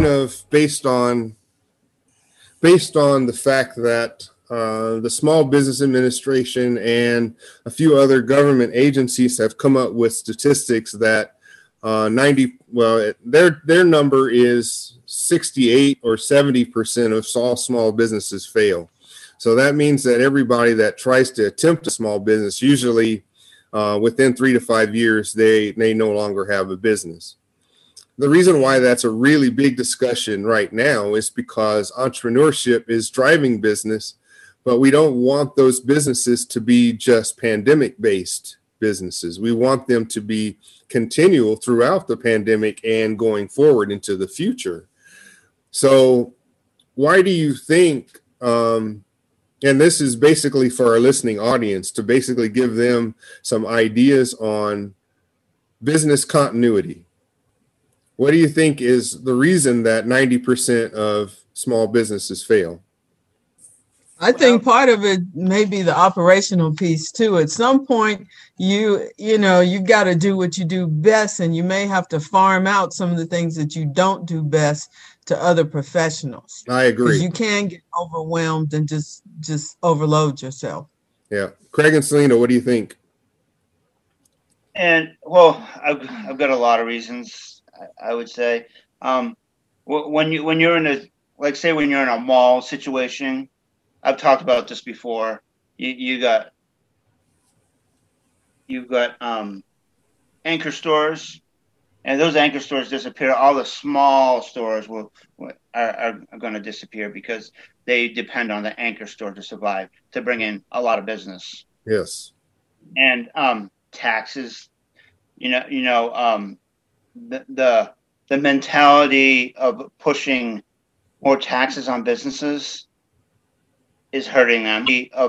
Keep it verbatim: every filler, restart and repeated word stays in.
kind of based on based on the fact that uh, the Small Business Administration and a few other government agencies have come up with statistics that uh, ninety well their their number is sixty-eight or seventy percent of all small businesses fail. So that means that everybody that tries to attempt a small business, usually uh, within three to five years, they they no longer have a business. The reason why that's a really big discussion right now is because entrepreneurship is driving business, but we don't want those businesses to be just pandemic-based businesses. We want them to be continual throughout the pandemic and going forward into the future. So why do you think, um, and this is basically for our listening audience, to basically give them some ideas on business continuity. What do you think is the reason that ninety percent of small businesses fail? I think part of it may be the operational piece too. At some point, you you know, you've got to do what you do best, and you may have to farm out some of the things that you don't do best to other professionals. I agree. Because you can get overwhelmed and just just overload yourself. Yeah. Craig and Selena, what do you think? And well, I've, I've got a lot of reasons, I, I would say. Um, when you when you're in a, like say when you're in a mall situation, I've talked about this before. You, you got you've got um, anchor stores, and those anchor stores disappear. All the small stores will are, are, are going to disappear because they depend on the anchor store to survive, to bring in a lot of business. Yes. And um, taxes, you know, you know, um, the the the mentality of pushing more taxes on businesses is hurting them. A